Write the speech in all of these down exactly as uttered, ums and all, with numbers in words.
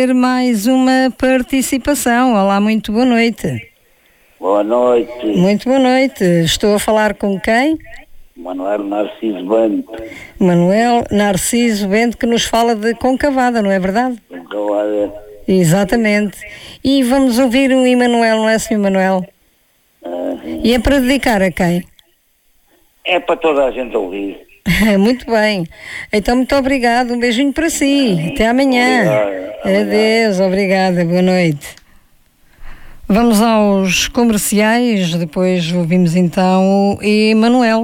Ter mais uma participação. Olá, muito boa noite. Boa noite. Muito boa noite. Estou a falar com quem? Manuel Narciso Bento. Manuel Narciso Bento, que nos fala de Concavada, não é verdade? Concavada. Exatamente. E vamos ouvir o Emanuel, não é, senhor Manuel? Ah, E é para dedicar a quem? é para toda a gente ouvir. Muito bem. Então, muito obrigado. Um beijinho para si. Até amanhã. Obrigado. Adeus. Obrigada. Boa noite. Vamos aos comerciais. Depois ouvimos então o Emanuel.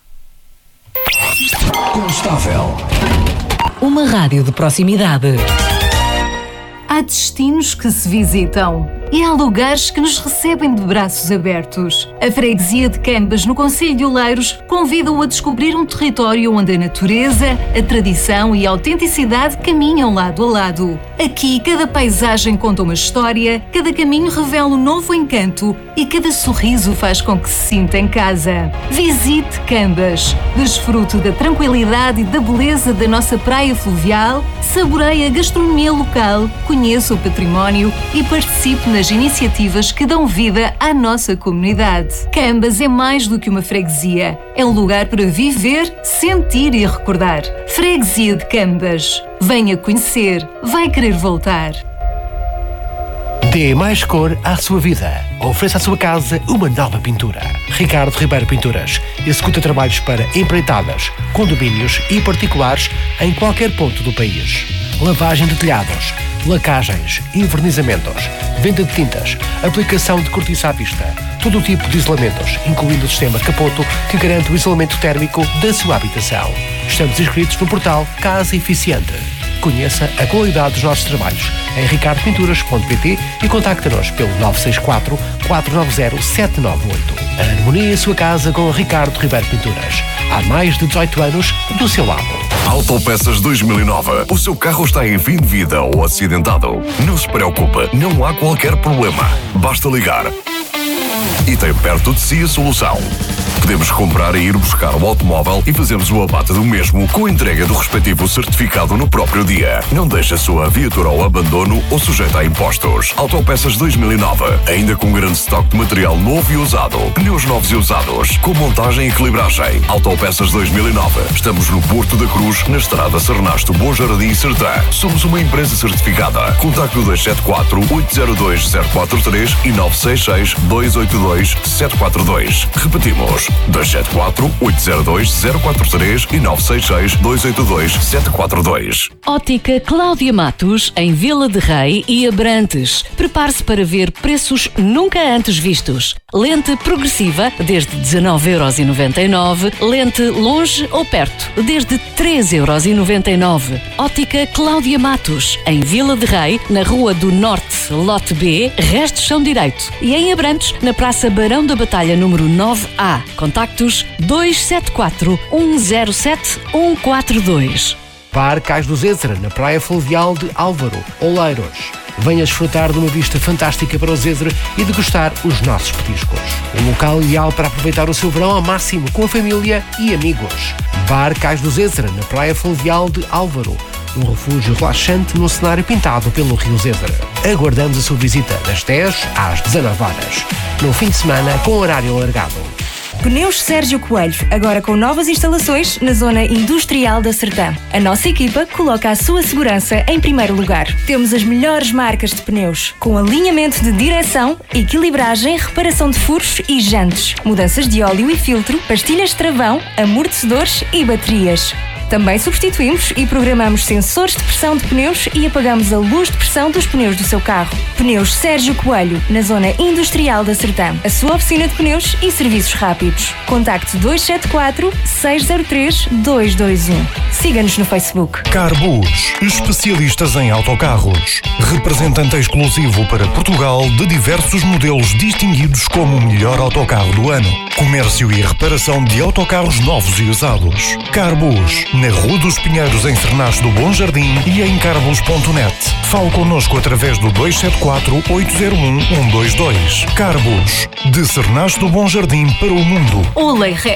Constável. Uma rádio de proximidade. Há destinos que se visitam e há lugares que nos recebem de braços abertos. A freguesia de Cambas, no concelho de Oleiros, convida-o a descobrir um território onde a natureza, a tradição e a autenticidade caminham lado a lado. Aqui, cada paisagem conta uma história, cada caminho revela um novo encanto e cada sorriso faz com que se sinta em casa. Visite Cambas, desfrute da tranquilidade e da beleza da nossa praia fluvial, saboreie a gastronomia local, conheça o património e participe nas iniciativas que dão vida à nossa comunidade. Cambas é mais do que uma freguesia. É um lugar para viver, sentir e recordar. Freguesia de Cambas. Venha conhecer. Vai querer voltar. Dê mais cor à sua vida. Ofereça à sua casa uma nova pintura. Ricardo Ribeiro Pinturas executa trabalhos para empreitadas, condomínios e particulares em qualquer ponto do país. Lavagem de telhados, lacagens, envernizamentos, venda de tintas, aplicação de cortiça à vista, todo o tipo de isolamentos, incluindo o sistema Capoto, que garante o isolamento térmico da sua habitação. Estamos inscritos no portal Casa Eficiente. Conheça a qualidade dos nossos trabalhos em ricardo pinturas ponto pt e contacte-nos pelo nove seis quatro, quatro nove zero, sete nove oito. Harmonie a sua casa com Ricardo Ribeiro Pinturas. Há mais de dezoito anos do seu lado. Autopeças dois mil e nove. O seu carro está em fim de vida ou acidentado? Não se preocupe, não há qualquer problema. Basta ligar e tem perto de si a solução. Podemos comprar e ir buscar o automóvel e fazemos o abate do mesmo com a entrega do respectivo certificado no próprio dia. Não deixe a sua viatura ao abandono ou sujeita a impostos. Autopeças dois mil e nove. Ainda com grande estoque de material novo e usado. Pneus novos e usados. Com montagem e equilibragem. Autopeças dois mil e nove. Estamos no Porto da Cruz, na estrada Sernasto Bom Jardim e Sertã. Somos uma empresa certificada. Contacte o dois sete quatro, oito zero dois, zero quatro três e nove seis seis, dois oito dois, sete quatro dois. Repetimos. dois sete quatro, oito zero dois, zero quatro três e nove seis seis, dois oito dois, sete quatro dois. Ótica Cláudia Matos, em Vila de Rei e Abrantes. Prepare-se para ver preços nunca antes vistos. Lente progressiva, desde dezenove euros e noventa e nove. Lente longe ou perto, desde treze euros e noventa e nove. Ótica Cláudia Matos, em Vila de Rei, na Rua do Norte, Lote B, resto chão direito. E em Abrantes, na Praça Barão da Batalha, número nove A. Contactos dois sete quatro, um zero sete, um quatro dois. Bar Cais do Zézera, na Praia Fluvial de Álvaro, Oleiros. Venha desfrutar de uma vista fantástica para o Zézera e degustar os nossos petiscos. Um local ideal para aproveitar o seu verão ao máximo com a família e amigos. Bar Cais do Zézera, na Praia Fluvial de Álvaro. Um refúgio relaxante num cenário pintado pelo Rio Zézera. Aguardamos a sua visita das dez às dezanove horas. No fim de semana, com horário alargado. Pneus Sérgio Coelho, agora com novas instalações na zona industrial da Sertã. A nossa equipa coloca a sua segurança em primeiro lugar. Temos as melhores marcas de pneus, com alinhamento de direção, equilibragem, reparação de furos e jantes, mudanças de óleo e filtro, pastilhas de travão, amortecedores e baterias. Também substituímos e programamos sensores de pressão de pneus e apagamos a luz de pressão dos pneus do seu carro. Pneus Sérgio Coelho, na zona industrial da Sertã. A sua oficina de pneus e serviços rápidos. Contacte dois sete quatro, seis zero três, dois dois um. Siga-nos no Facebook. Carbus, especialistas em autocarros. Representante exclusivo para Portugal de diversos modelos distinguidos como o melhor autocarro do ano. Comércio e reparação de autocarros novos e usados. Carbus, na Rua dos Pinheiros, em Sernacho do Bom Jardim e em carbus ponto net. Fale connosco através do dois sete quatro, oito zero um, um dois dois. Carbus, de Sernacho do Bom Jardim para o mundo. Olay Rap.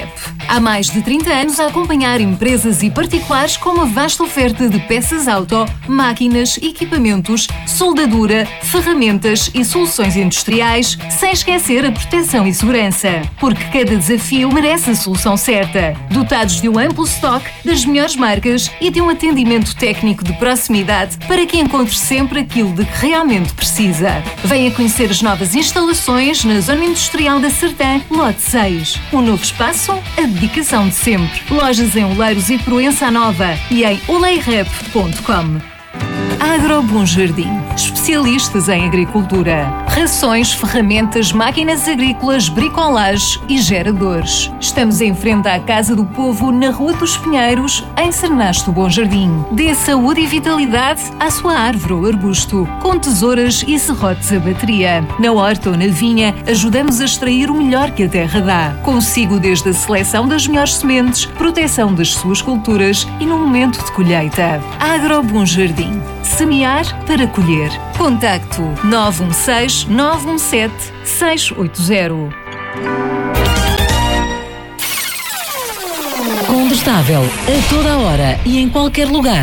Há mais de trinta anos a acompanhar empresas e particulares com uma vasta oferta de peças auto, máquinas, equipamentos, soldadura, ferramentas e soluções industriais, sem esquecer a proteção e segurança. Porque cada desafio merece a solução certa. Dotados de um amplo estoque, das melhores marcas e de um atendimento técnico de proximidade para que encontre sempre aquilo de que realmente precisa. Venha conhecer as novas instalações na Zona Industrial da Sertã, Lote seis. Um novo espaço, a dedicação de sempre. Lojas em Oleiros e Proença Nova e em oleirep ponto com. Agro Bom Jardim, especialistas em agricultura, rações, ferramentas, máquinas agrícolas, bricolage e geradores. Estamos em frente à Casa do Povo, na Rua dos Pinheiros, em Sernasto Bom Jardim. Dê saúde e vitalidade à sua árvore ou arbusto, com tesouras e serrotes a bateria. Na horta ou na vinha, ajudamos a extrair o melhor que a terra dá. Consigo desde a seleção das melhores sementes, proteção das suas culturas e no momento de colheita. Agro Bom Jardim. Semear para colher. Contacto nove um seis, nove um sete, seis oito zero. Combustável a toda a hora e em qualquer lugar.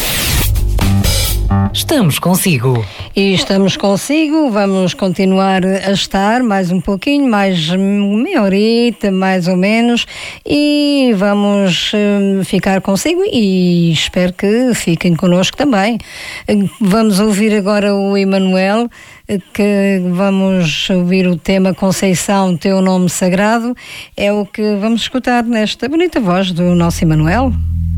Estamos consigo. E estamos consigo, vamos continuar a estar mais um pouquinho, mais meia horita, mais ou menos, e vamos uh, ficar consigo e espero que fiquem connosco também. Uh, vamos ouvir agora o Emanuel, que vamos ouvir o tema Conceição, Teu Nome Sagrado, é o que vamos escutar nesta bonita voz do nosso Emanuel.